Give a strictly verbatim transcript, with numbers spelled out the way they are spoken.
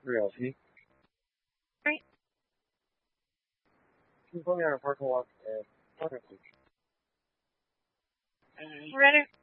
Realty. Right. Can you put me on a parking lot at Parking Street? Ready?